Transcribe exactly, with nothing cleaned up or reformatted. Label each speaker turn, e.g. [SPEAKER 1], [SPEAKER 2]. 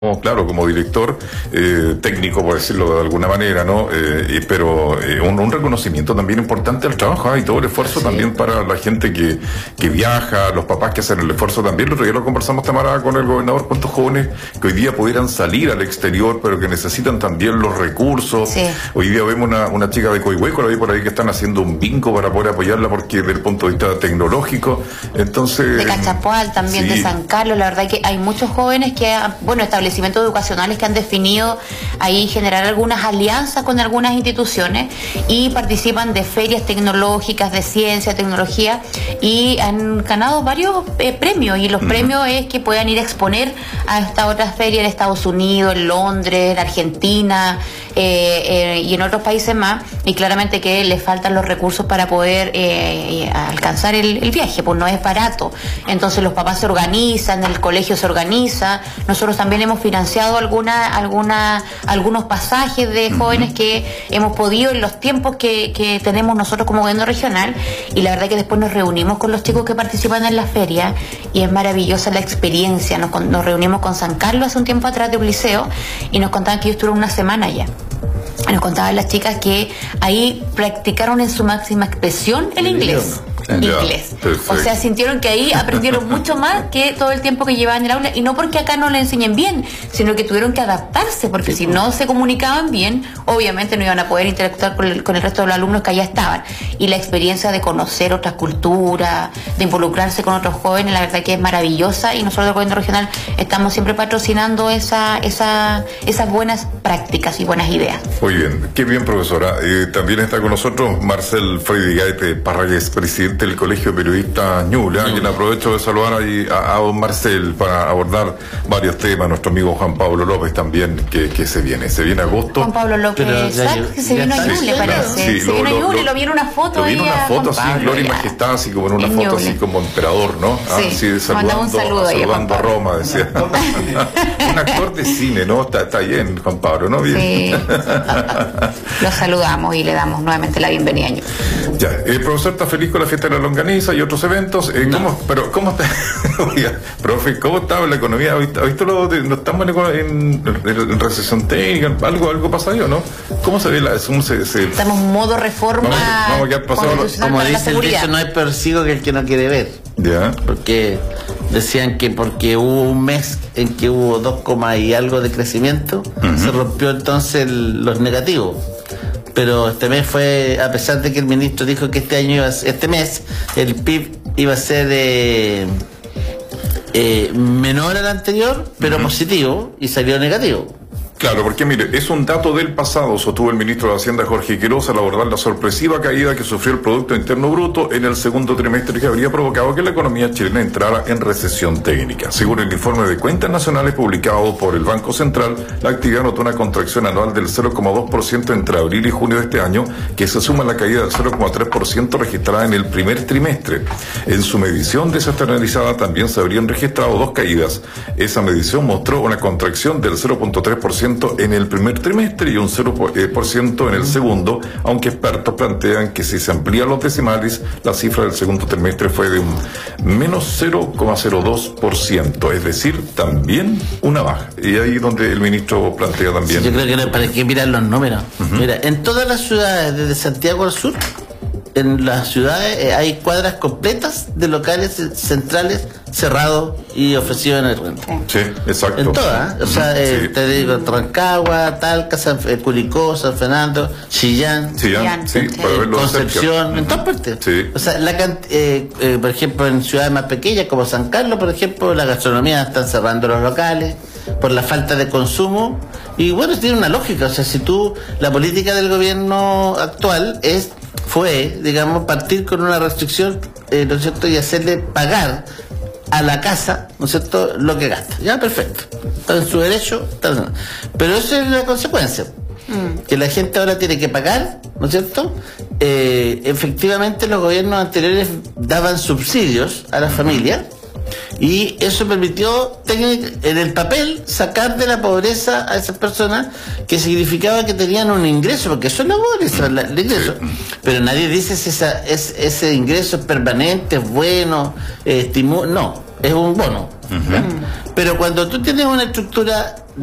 [SPEAKER 1] Oh, claro, como director eh, técnico, por decirlo de alguna manera, ¿no? Eh, pero eh, un, un reconocimiento también importante al trabajo, ¿eh? Y todo el esfuerzo sí. También para la gente que, que viaja, los papás que hacen el esfuerzo también. El otro día lo conversamos, Tamara, con el gobernador, cuántos jóvenes que hoy día pudieran salir al exterior, pero que necesitan también los recursos. Sí. Hoy día vemos una, una chica de Coihueco, la vi por ahí, que están haciendo un bingo para poder apoyarla, porque desde el punto de vista tecnológico, entonces...
[SPEAKER 2] De Cachapoal, también sí. De San Carlos, la verdad que hay muchos jóvenes que, bueno, establecimientos educacionales que han definido ahí generar algunas alianzas con algunas instituciones y participan de ferias tecnológicas, de ciencia, tecnología, y han ganado varios eh, premios, y los uh-huh. premios es que puedan ir a exponer a esta otra feria en Estados Unidos, en Londres, en Argentina eh, eh, y en otros países más, y claramente que les faltan los recursos para poder eh, alcanzar el, el viaje, pues no es barato. Entonces los papás se organizan, el colegio se organiza, nosotros también hemos financiado alguna, alguna, algunos pasajes de jóvenes uh-huh. que hemos podido en los tiempos que, que tenemos nosotros como gobierno regional, y la verdad que después nos reunimos con los chicos que participan en la feria y es maravillosa la experiencia. Nos, nos reunimos con San Carlos hace un tiempo atrás de un liceo y nos contaban que ellos estuvieron una semana allá. Nos contaban las chicas que ahí practicaron en su máxima expresión el inglés. Inglés. Ya, o sea, sintieron que ahí aprendieron mucho más que todo el tiempo que llevaban en el aula, y no porque acá no le enseñen bien, sino que tuvieron que adaptarse, porque si no se comunicaban bien, obviamente no iban a poder interactuar con el, con el resto de los alumnos que allá estaban. Y la experiencia de conocer otras culturas, de involucrarse con otros jóvenes, la verdad que es maravillosa, y nosotros del gobierno regional estamos siempre patrocinando esa, esa, esas buenas prácticas y buenas ideas.
[SPEAKER 1] Muy bien, qué bien, profesora. Eh, también está con nosotros Marcel Freydigaete Parragués, presidente del Colegio de Periodistas Ñuble, a quien aprovecho de saludar ahí a, a don Marcel para abordar varios temas. Nuestro amigo Juan Pablo López también, que, que se viene, se viene agosto.
[SPEAKER 2] Juan Pablo López, Sac, que se vino a Ñuble, parece. Sí, se lo, vino a Ñuble, lo, lo vi en una foto.
[SPEAKER 1] Lo vi en una foto así, gloria y majestad, así como en una en foto Ñuble. Así como emperador, ¿no?
[SPEAKER 2] Sí, ah, sí, saludando, un saludo
[SPEAKER 1] saludando a, a Roma, decía. Un actor de cine, ¿no? Está, está bien, Juan Pablo, ¿no? Bien.
[SPEAKER 2] Sí. Lo saludamos y le damos nuevamente la bienvenida a Ñuble.
[SPEAKER 1] Ya, el profesor está feliz con la fiesta de la longaniza y otros eventos. Eh, no. ¿cómo, pero ¿cómo está? Oiga, profe, ¿cómo está la economía? ¿Ha visto lo de, no estamos en, en, en recesión técnica? ¿Algo, algo pasa ahí o no? ¿Cómo se ve la cómo se, se...
[SPEAKER 2] Estamos en modo reforma.
[SPEAKER 1] Vamos, vamos que ha pasado lo...
[SPEAKER 3] Como dice el dicho, no hay peor ciego que el que no quiere ver.
[SPEAKER 1] Ya.
[SPEAKER 3] Porque decían que porque hubo un mes en que hubo dos comas y algo de crecimiento, uh-huh. se rompió entonces el, los negativos. Pero este mes fue, a pesar de que el ministro dijo que este año, iba a, este mes, el P I B iba a ser eh, eh, menor al anterior, pero uh-huh. positivo, y salió negativo.
[SPEAKER 1] Claro, porque mire, es un dato del pasado, sostuvo el ministro de Hacienda Jorge Quiroz al abordar la sorpresiva caída que sufrió el Producto Interno Bruto en el segundo trimestre, que habría provocado que la economía chilena entrara en recesión técnica. Según el informe de cuentas nacionales publicado por el Banco Central, la actividad notó una contracción anual del cero coma dos por ciento entre abril y junio de este año, que se suma a la caída del cero coma tres por ciento registrada en el primer trimestre. En su medición desestacionalizada también se habrían registrado dos caídas. Esa medición mostró una contracción del cero coma tres por ciento en el primer trimestre y un cero por ciento en el segundo, aunque expertos plantean que si se amplían los decimales, la cifra del segundo trimestre fue de un menos cero coma cero dos por ciento, es decir, también una baja. Y ahí donde el ministro plantea también...
[SPEAKER 3] Sí, yo creo que no, para que mirar los números. Uh-huh. Mira, en todas las ciudades, desde Santiago al sur, en las ciudades eh, hay cuadras completas de locales centrales cerrados y ofrecidos en el rento.
[SPEAKER 1] Sí, exacto.
[SPEAKER 3] En todas, ¿eh? O sea, eh, sí. Te digo, Rancagua, Talca, San, eh, Curicó, San Fernando, Chillán,
[SPEAKER 1] Chillán, sí,
[SPEAKER 3] sí, para verlo Concepción, cerca. En todas partes.
[SPEAKER 1] Sí.
[SPEAKER 3] O sea, la eh, eh, por ejemplo, en ciudades más pequeñas como San Carlos, por ejemplo, la gastronomía están cerrando los locales por la falta de consumo. Y bueno, tiene una lógica. O sea, si tú, la política del gobierno actual es fue, digamos, partir con una restricción, eh, ¿no es cierto?, y hacerle pagar a la casa, ¿no es cierto?, lo que gasta. Ya, perfecto. Está en su derecho. Está... Pero eso es la consecuencia. Mm. Que la gente ahora tiene que pagar, ¿no es cierto? Eh, efectivamente, los gobiernos anteriores daban subsidios a la familia. Y eso permitió en el papel sacar de la pobreza a esas personas, que significaba que tenían un ingreso, porque eso es la pobreza, la, el ingreso. Pero nadie dice si esa, es, ese ingreso es permanente, es bueno, eh, estimula, no. es un bono. Uh-huh. Pero cuando tú tienes una estructura